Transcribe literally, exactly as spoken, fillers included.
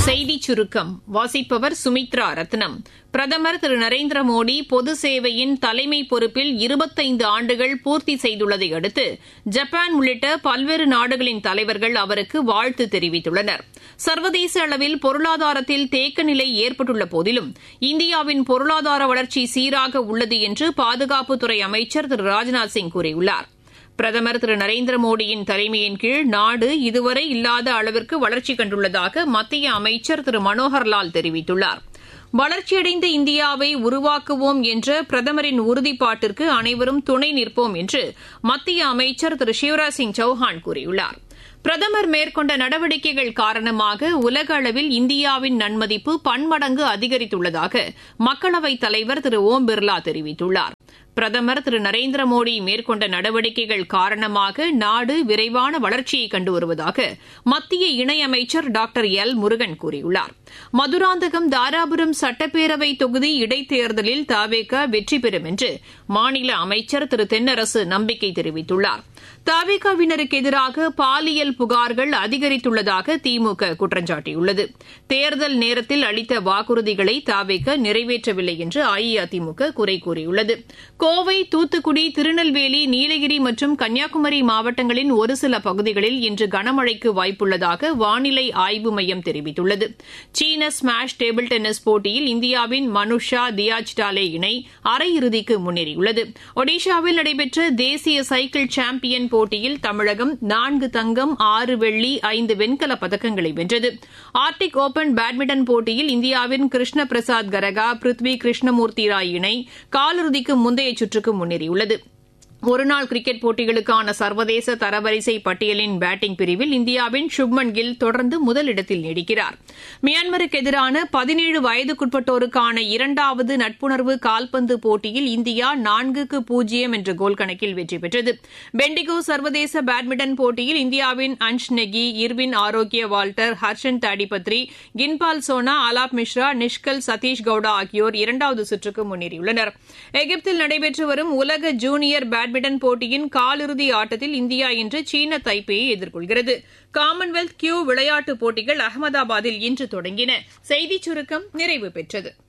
செய்திச் சுருக்கம் வாசிப்பவர் சுமித்ரா ரத்னம். பிரதமர் திரு நரேந்திர மோடி பொது சேவையின் தலைமை பொறுப்பில் இருபத்தைந்து ஆண்டுகள் பூர்த்தி செய்துள்ளதை அடுத்து ஜப்பான் உள்ளிட்ட பல்வேறு நாடுகளின் தலைவர்கள் அவருக்கு வாழ்த்து தெரிவித்துள்ளனர். சர்வதேச அளவில் பொருளாதாரத்தில் தேக்க நிலை ஏற்பட்டுள்ள போதிலும் இந்தியாவின் பொருளாதார வளர்ச்சி சீராக உள்ளது என்று பாதுகாப்புத்துறை அமைச்சர் திரு ராஜ்நாத் சிங் கூறியுள்ளார். பிரதமர் திரு நரேந்திர மோடியின் தலைமையின் கீழ் நாடு இதுவரை இல்லாத அளவிற்கு வளர்ச்சி கண்டுள்ளதாக மத்திய அமைச்சர் திரு மனோகர்லால் தெரிவித்துள்ளார். வளர்ச்சியடைந்த இந்தியாவை உருவாக்குவோம் என்ற பிரதமரின் உறுதிப்பாட்டிற்கு அனைவரும் துணை நிற்போம் என்று மத்திய அமைச்சர் திரு சிவராஜ் சிங் சௌஹான் கூறியுள்ளார். பிரதமர் மேற்கொண்ட நடவடிக்கைகள் காரணமாக உலக அளவில் இந்தியாவின் நன்மதிப்பு பன்மடங்கு அதிகரித்துள்ளதாக மக்களவைத் தலைவர் திரு ஓம் பிர்லா தெரிவித்துள்ளார். பிரதமர் திரு நரேந்திர மோடி மேற்கொண்ட நடவடிக்கைகள் காரணமாக நாடு விரைவான வளர்ச்சியை கண்டு வருவதாக மத்திய இணையமைச்சர் டாக்டர் எல் முருகன் கூறியுள்ளார். மதுராந்தகம் தாராபுரம் சட்டப்பேரவை தொகுதி இடைத்தேர்தலில் தவேக வெற்றி பெறும் என்று மாநில அமைச்சர் திரு தென்னரசு நம்பிக்கை தெரிவித்துள்ளார். தவேகவினருக்கு எதிராக பாலியல் புகார்கள் அதிகரித்துள்ளதாக திமுக குற்றம் சாட்டியுள்ளது. தேர்தல் நேரத்தில் அளித்த வாக்குறுதிகளை தவேக நிறைவேற்றவில்லை என்று அஇஅதிமுக குறை கூறியுள்ளது. கோவை, தூத்துக்குடி, திருநெல்வேலி, நீலகிரி மற்றும் கன்னியாகுமரி மாவட்டங்களின் ஒரு சில பகுதிகளில் இன்று கனமழைக்கு வாய்ப்புள்ளதாக வானிலை ஆய்வு மையம் தெரிவித்துள்ளது. சீன ஸ்மாஷ் டேபிள் டென்னிஸ் போட்டியில் இந்தியாவின் மனுஷா தியாஜ்டாலே இணை அரையிறுதிக்கு முன்னேறியுள்ளது. ஒடிஷாவில் நடைபெற்ற தேசிய சைக்கிள் சாம்பியன் போட்டியில் தமிழகம் நான்கு தங்கம், ஆறு வெள்ளி, ஐந்து வெண்கலப் பதக்கங்களை வென்றது. ஆர்டிக் ஓபன் பேட்மிண்டன் போட்டியில் இந்தியாவின் கிருஷ்ண பிரசாத் கரகா, பிருத்வி கிருஷ்ணமூர்த்தி ராய் இணை காலிறுதிக்கு முந்தைய சுற்றுக்கு முன்னேறியுள்ளது. ஒருநாள் கிரிக்கெட் போட்டிகளுக்கான சர்வதேச தரவரிசை பட்டியலின் பேட்டிங் பிரிவில் இந்தியாவின் சுப்மன் கில் தொடர்ந்து முதலிடத்தில் நீடிக்கிறார். மியான்மருக்கு எதிரான பதினேழு வயதுக்குட்பட்டோருக்கான இரண்டாவது நட்புணர்வு கால்பந்து போட்டியில் இந்தியா நான்குக்கு பூஜ்ஜியம் என்ற கோல் கணக்கில் வெற்றி பெற்றது. பெண்டிகோ சர்வதேச பேட்மிண்டன் போட்டியில் இந்தியாவின் அன்ஷ் நெகி, இர்வின் ஆரோக்கிய வால்டர், ஹர்ஷன் தாடிபத்ரி, கின்பால் சோனா, அலாப் மிஸ்ரா, நிஷ்கல் சதீஷ் கவுடா ஆகியோர் இரண்டாவது சுற்றுக்கு முன்னேறியுள்ளனர். எகிப்தில் நடைபெற்று வரும் உலக ஜூனியர் பேட்மிண்டன் போட்டியின் காலிறுதி ஆட்டத்தில் இந்தியா இன்று சீன தைப்பேயை எதிர்கொள்கிறது. காமன்வெல்த் கியூ விளையாட்டுப் போட்டிகள் அகமதாபாத்தில் இன்று தொடங்கின. செய்திச் சுருக்கம் நிறைவு பெற்றது.